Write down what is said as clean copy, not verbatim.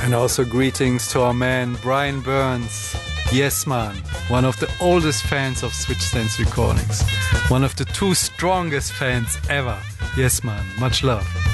And also greetings to our man Brian Burns. Yes, man, one of the oldest fans of Switchstance Recordings. One of the two strongest fans ever. Yes, man, much love.